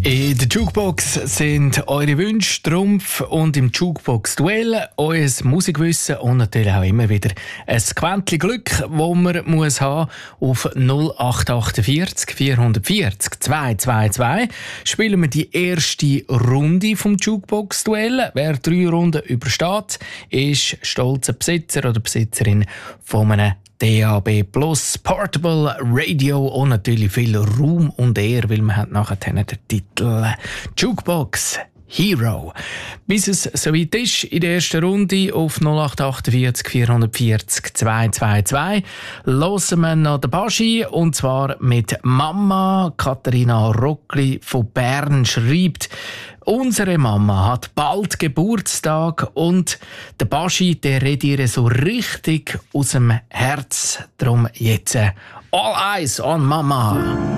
In der Jukebox sind eure Wünsche, Trumpf und im Jukebox-Duell euer Musikwissen und natürlich auch immer wieder ein Quäntchen Glück, das man muss haben auf 0848 440 222. Spielen wir die erste Runde vom Jukebox-Duell. Wer 3 Runden übersteht, ist stolzer Besitzer oder Besitzerin von einem DAB Plus Portable Radio und natürlich viel Ruhm und Ehre, weil man hat nachher den Titel Jukebox Hero. Bis es soweit ist, in der ersten Runde auf 0848 440 222 hören wir noch den Baschi, und zwar mit Mama. Katharina Rockli von Bern schreibt: Unsere Mama hat bald Geburtstag und der Baschi, der redet ihr so richtig aus dem Herz. Darum jetzt All Eyes on Mama.